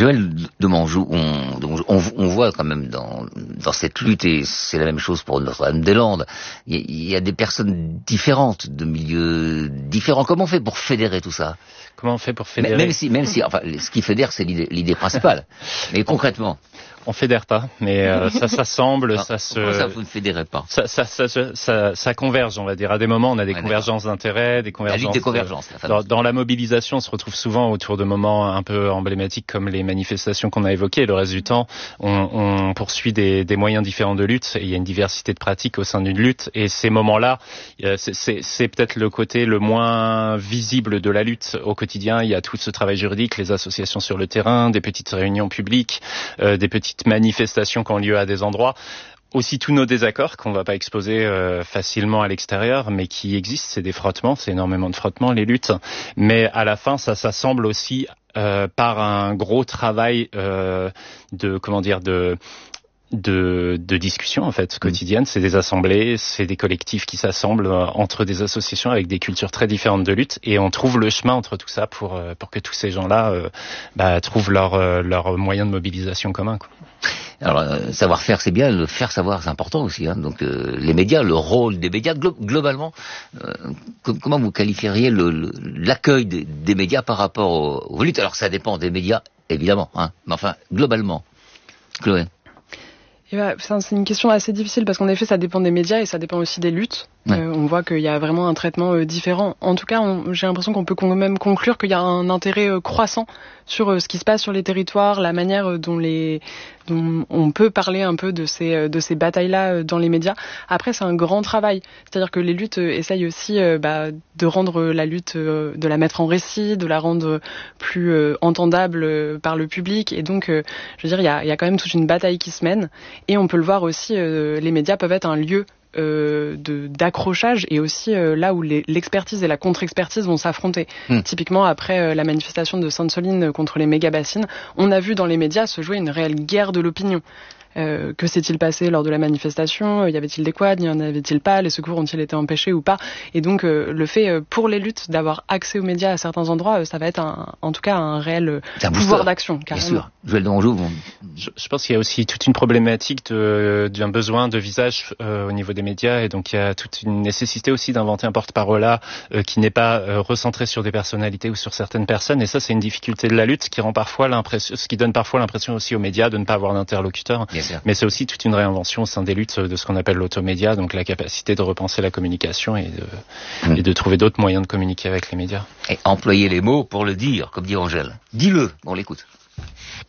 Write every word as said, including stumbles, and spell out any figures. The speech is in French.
Joël Demangeau, on, donc on, on voit quand même dans, dans cette lutte, et c'est la même chose pour Notre-Dame-des-Landes, il y, il y a des personnes différentes, de milieux différents. Comment on fait pour fédérer tout ça? Comment on fait pour fédérer? Même si, même si, enfin, ce qui fédère, c'est l'idée, l'idée principale. Mais concrètement. On fédère pas, mais euh, ça s'assemble, Ah, ça se. Comment ça, vous ne fédérez pas? Ça, ça, ça, ça, ça converge, on va dire. À des moments, on a des ouais, convergences d'accord. d'intérêts, des convergences. La lutte des convergences. La dans, dans la mobilisation, on se retrouve souvent autour de moments un peu emblématiques comme les manifestations qu'on a évoquées. Le reste du temps, on, on poursuit des, des moyens différents de lutte. Et il y a une diversité de pratiques au sein d'une lutte. Et ces moments-là, c'est, c'est, c'est peut-être le côté le moins visible de la lutte au quotidien. Il y a tout ce travail juridique, les associations sur le terrain, des petites réunions publiques, euh, des petites manifestations qui ont lieu à des endroits. Aussi tous nos désaccords qu'on ne va pas exposer euh, facilement à l'extérieur, mais qui existent, c'est des frottements, c'est énormément de frottements, les luttes. Mais à la fin, ça s'assemble aussi euh, par un gros travail euh, de, comment dire, de... de, de discussion en fait quotidienne. C'est des assemblées, c'est des collectifs qui s'assemblent entre des associations avec des cultures très différentes de lutte, et on trouve le chemin entre tout ça pour pour que tous ces gens-là euh, bah, trouvent leur leur moyen de mobilisation commun, quoi. Alors, euh, savoir-faire, c'est bien, le faire savoir, c'est important aussi. Hein. Donc, euh, les médias, le rôle des médias, glo- globalement, euh, com- comment vous qualifieriez le, le, l'accueil des, des médias par rapport aux, aux luttes? Alors, ça dépend des médias, évidemment, hein. Mais enfin, globalement, Chloé. Et bah, c'est une question assez difficile parce qu'en effet, ça dépend des médias et ça dépend aussi des luttes. Ouais. Euh, on voit qu'il y a vraiment un traitement euh, différent. En tout cas, on, j'ai l'impression qu'on peut quand même conclure qu'il y a un intérêt euh, croissant sur euh, ce qui se passe sur les territoires, la manière euh, dont les dont on peut parler un peu de ces euh, de ces batailles-là euh, dans les médias. Après, c'est un grand travail. C'est-à-dire que les luttes euh, essayent aussi euh, bah, de rendre la lutte, euh, de la mettre en récit, de la rendre plus euh, entendable euh, par le public. Et donc, euh, je veux dire, il y a, il y a quand même toute une bataille qui se mène. Et on peut le voir aussi, euh, les médias peuvent être un lieu Euh, de, d'accrochage et aussi euh, là où les, l'expertise et la contre-expertise vont s'affronter. Mmh. Typiquement, après euh, la manifestation de Sainte-Soline contre les méga-bassines, on a vu dans les médias se jouer une réelle guerre de l'opinion. Euh, que s'est-il passé lors de la manifestation? Y avait-il des quads? Y en avait-il pas? Les secours ont-ils été empêchés ou pas? Et donc euh, le fait euh, pour les luttes d'avoir accès aux médias à certains endroits, euh, ça va être un, en tout cas un réel euh, pouvoir d'action. Carrément. Bien sûr. Joël Demangeau, bon. je, je pense qu'il y a aussi toute une problématique de, d'un besoin de visage euh, au niveau des médias, et donc il y a toute une nécessité aussi d'inventer un porte-parole là euh, qui n'est pas euh, recentré sur des personnalités ou sur certaines personnes. Et ça, c'est une difficulté de la lutte qui rend parfois l'impression, ce qui donne parfois l'impression aussi aux médias de ne pas avoir d'interlocuteur. Yes. Mais c'est aussi toute une réinvention au sein des luttes de ce qu'on appelle l'automédia, donc la capacité de repenser la communication et de, mmh. et de trouver d'autres moyens de communiquer avec les médias. Et employer les mots pour le dire, comme dit Angèle. Dis-le, on l'écoute.